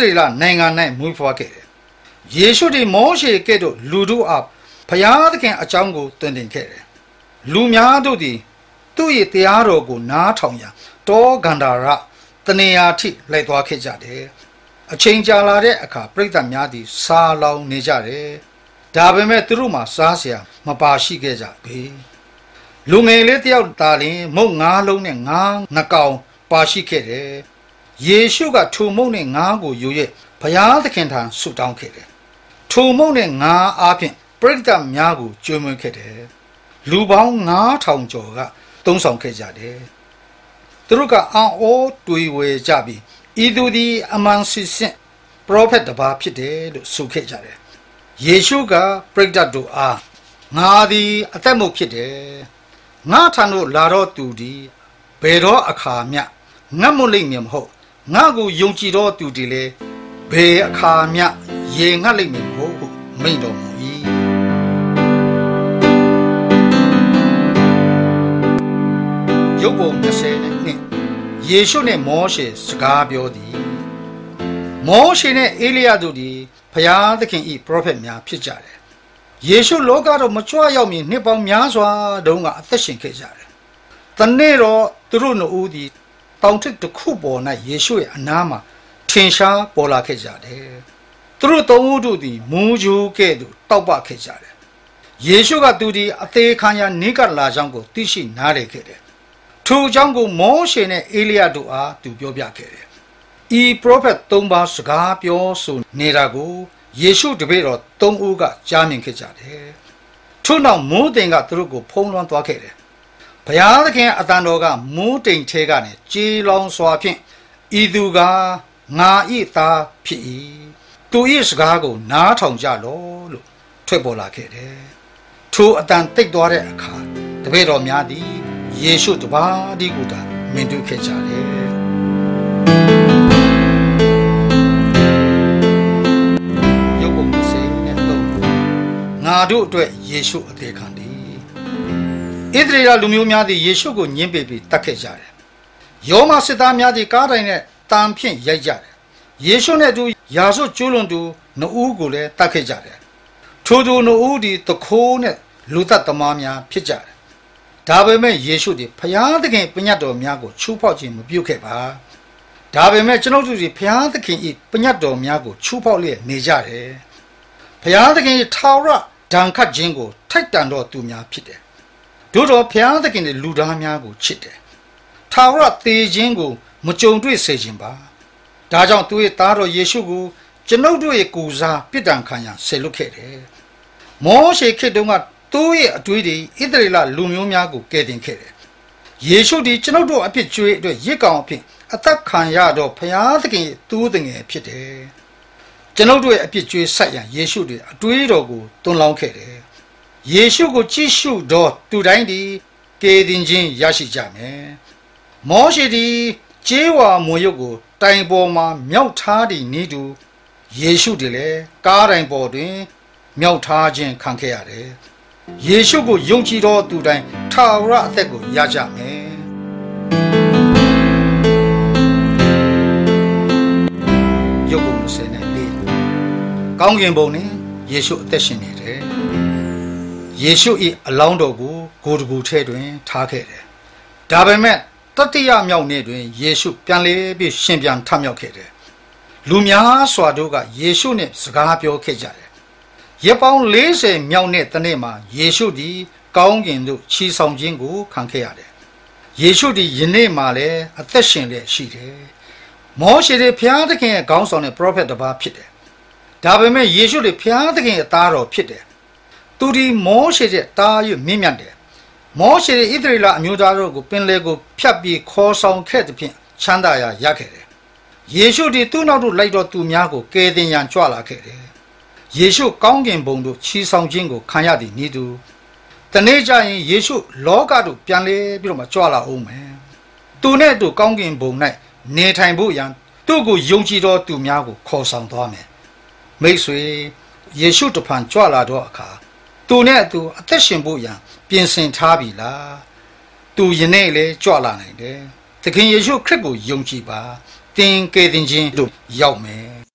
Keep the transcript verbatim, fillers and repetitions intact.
ရေလနိုင်ငံ၌မွေးဖွားခဲ့တယ်ယေရှုသည်မောရှေကဲ့သို့လူတို့အားဘုရားသခင်အကြောင်းကိုသွန်သင်ခဲ့တယ်လူများတို့သည်သူ့ရဲ့တရားတော်ကိုနားထောင်ရန်တောဂန္ဓာရတနေရာထိလိုက်သွားခဲ့ကြတယ်အချိန်ကြာလာတဲ့အခါပရိသတ်များသည်စားလောင်နေကြတယ်ဒါပေမဲ့သူတို့မှာစားเสียမပါရှိခဲ့ကြဘူးလူငယ်လေးတယောက်သားလင်မုတ်ငါးလုံးနဲ့ငါးနှကောင်ပါရှိခဲ့တယ်ယေရှုကထိုမုတ်နဲ့ငါးကိုယူ၍ဘုရားသခင်ထံဆုတောင်းခဲ့တယ်ထိုမုတ်နဲ့ငါးအားဖြင့်ပရိသတ်များကိုကျွေးမွေးခဲ့တယ်လူပေါင်းငါးထောင်ကျော်ကသုံးဆောင်ခဲ့ကြတယ်သူတို့ကအံ့ဩတွေးဝေကြပြီးဤသူသည်အမှန်စစ်စစ်ပရောဖက်တစ်ပါးဖြစ်တယ်လို့ဆိုခဲ့ကြတယ်ယေရှုကပရိသတ်တို့အားငါသည်အသက်မုတ်ဖြစ်တယ်ငါထံသို့လာတော့သူသည်ဘယ်တော့အခါမျှငတ်မွတ်လိမ့်မည်မဟုတ်ငါကိုယုံကြည်တော့သူသည်လည်းဘယ်အခါမျှရေငတ်လိမ့်မည်မဟုတ်ဟုမိန့်တော်မူ၏ရုပ်ပုံ၂၀နဲ့ယေရှုနဲ့မောရှေစကားပြောသည်မောရှေနဲ့အေလိယတို့သည်ဘုရားသခင်၏ပရောဖက်များဖြစ်ကြတယ်ယေရှုလောကတော့မကြွရောက်မီနှစ်ပေါင်းများစွာတုန်းကအသက်ရှင်ခဲ့ကြတယ်တနေ့တော့သူတို့နှစ်ဦးသည်တောင်ထစ်တစ်ခုပေါ်၌ယေရှုရဲ့အနားမှာထင်ရှားပေါ်လာခဲ့ကြတယ်သူတို့သုံးဦးတို့သည်မူးကြိုးကဲ့သို့တောက်ပခဲ့ကြတယ်ယေရှုကသူသည်အသေးခံရနိကလာကြောင်းကိုသိရှိနားလည်ခဲ့တယ်ထိုအကြောင်းကိုမောရှေနဲ့အေလိယတို့အားသူပြောပြခဲ့တယ်ဤပရောဖက်သုံးပါးစကားပြောဆိုနေတာကိုယေရှုတပည့်တော်သုံးဦးကကြားမြင်ခဲ့ကြတယ်ထို့နောက်မိုးတိမ်ကသူတို့ကိုဖုံးလွှမ်းသွားခဲ့တယ်ဘုရားသခင်အတန်တော်ကမိုးတိမ်ထဲကနေကြေးလောင်စွာဖြင့်ဤသူကငါဤသားဖြစ်၏သူ၏စကားကိုနားထောင်ကြလော့လို့ထွက်ပေါ်လာခဲ့တယ်ထိုအတန်တိတ်သွားတဲ့အခါတပည့်တော်များသည်ယေရှုတပါးဒီကိုသာမြင်တွေ့ခဲ့ကြတယ်ရုပ်ပုံ၂၀နဲ့သုံးငါတို့အတွက်ယေရှုအသေးခံသည်ဣသရေလလူမျိုးများသည်ယေရှုကိုညှင်းပယ်ပြီးတတ်ခဲ့ကြတယ်ယောမစစ်သားများသည်ကားတိုင်နဲ့တန်ဖြင့်ရိုက်ကြတယ်ယေရှုနဲ့အတူယာဆုကျိုးလွန်သူနှစ်ဦးကိုလည်းတတ်ခဲ့ကြတယ်ထိုသူနှစ်ဦးသည်တခိုးနဲ့လူသက်သမားများဖြစ်ကြတယ်ဒါပေမဲ့ယေရှုသည်ဘုရားသခင်ပညတ်တော်များကိုချိုးဖောက်ခြင်းမပြုခဲ့ပါဒါပေမဲ့ကျွန်ုပ်တို့သည်ဘုရားသခင်၏ပညတ်တော်များကိုချိုးဖောက်လျက်နေကြတယ်ဘုရားသခင်၏ထာဝရဒဏ်ခတ်ခြင်းကိုထိုက်တန်တော်သူများဖြစ်တယ်တို့တော်ဘုရားသခင်၏လူသားများကိုချစ်တယ်ထာဝရသေခြင်းကိုမကြုံတွေ့စေခြင်းပါဒါကြောင့်သူ၏သားတော်ယေရှုကိုကျွန်ုပ်တို့ရဲ့ကိုယ်စားပြစ်ဒဏ်ခံရန်ဆေလွတ်ခဲ့တယ်မောရှေခေတ်တုန်းကသူ့ရဲ့အတွေ့အကြုံဣသရေလလူမျိုးများကိုကယ်တင်ခဲ့တယ်ယေရှုသည်ကျွန်ုပ်တို့အဖြစ်ကြွေးအတွက်ရစ်ကောင်အဖြစ်အသက်ခံရတော့ဘုရားသခင်ရဲ့သူ့တငယ်ဖြစ်တယ်ကျွန်ုပ်တို့ရဲ့အဖြစ်ကြွေးဆက်ရန်ယေရှုသည်အတွေ့အတော်ကိုတွန်းလောင်းခဲ့တယ်ယေရှုကိုကြည့်ရှုတော့သူတိုင်းသည်ကယ်တင်ခြင်းရရှိကြမယ်မောရှေသည်ကျေးဝါမွေရုပ်ကိုတိုင်ပေါ်မှာမြောက်ထားသည့်နည်းတူယေရှုသည်လည်းကားတိုင်ပေါ်တွင်မြောက်ထားခြင်းခံခဲ့ရတယ်ယေရှုကိုယုံကြည်သောသူတိုင်းထာဝရအသက်ကိုရကြမယ်ရုပ်ပုံ၂၀နဲ့၄ကောင်းကင်ဘုံနဲ့ယေရှုအသက်ရှင်နေတယ်ယေရှု၏အလောင်းတော်ကိုဂိုတကူထဲတွင်ထားခဲ့တယ်ဒါပေမဲ့တတိယမြောက်နေ့တွင်ယေရှုပြန်လေပြီးရှင်ပြန်ထမြောက်ခဲ့တယ်လူများစွာတို့ကယေရှုနဲ့စကားပြောခဲ့ကြတယ်ရက်ပေါင်း၄၀မြောက်နေ့တနေ့မှာယေရှုသည်ကောင်းကင်သို့ချီဆောင်ခြင်းကိုခံခဲ့ရတယ်ယေရှုသည်ယနေ့မှလည်းအသက်ရှင်လျက်ရှိတယ်မောရှေသည်ဘုရားသခင်ရဲ့ခေါင်းဆောင်တဲ့ပရောဖက်တစ်ပါးဖြစ်တယ်ဒါပေမဲ့ယေရှုသည်ဘုရားသခင်ရဲ့သားတော်ဖြစ်တယ်သူဒီမောရှေတဲ့တားရမြင့်မြတ်တယ်မောရှေဣသရေလအမျိုးသားတို့ကိုပင်လယ်ကိုဖြတ်ပြီးခေါ်ဆောင်ခဲ့သဖြင့်ချမ်းသာရာရခဲ့တယ်ယေရှုသည်သူ့နောက်သို့လိုက်တော်သူများကိုကယ်တင်ရန်ကြွလာခဲ့တယ်ယေရှုကောင်းကင်ဘုံသို့ချီဆောင်ခြင်းကိုခံရသည်နည်းတူတနေ့ကျရင်ယေရှုလောကသို့ပြန်လေပြီးတော့မှကြွလာအောင်မယ်သူနဲ့အတူကောင်းကင်ဘုံ၌နေထိုင်ဖို့ရန်သူ့ကိုယုံကြည်တော်သူများကိုခေါ်ဆောင်သွားမယ်မိတ်ဆွေယေရှုတဖန်ကြွလာတော့အခါသူနဲ့အတူအသက်ရှင်ဖို့ရန်ပြင်ဆင်ထားပြီလားသူယနေ့လေကြွလာနိုင်တယ်သခင်ယေရှုခရစ်ကိုယုံကြည်ပါသင်ကယ်တင်ခြင်းတို့ရောက်မယ်